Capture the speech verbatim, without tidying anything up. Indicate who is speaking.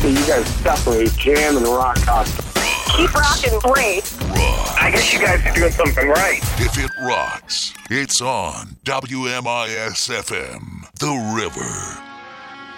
Speaker 1: you guys definitely jam and rock out.
Speaker 2: Keep rocking, great.
Speaker 3: Rock. I guess you guys are doing something right.
Speaker 4: If it rocks, it's on W M I S F M, The River.